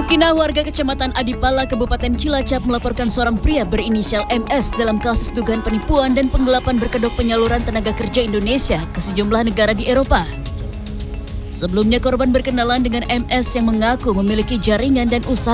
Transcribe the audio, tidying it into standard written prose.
Sukina, warga Kecamatan Adipala, Kabupaten Cilacap, melaporkan seorang pria berinisial MS dalam kasus dugaan penipuan dan penggelapan berkedok penyaluran tenaga kerja Indonesia ke sejumlah negara di Eropa. Sebelumnya korban berkenalan dengan MS yang mengaku memiliki jaringan dan usaha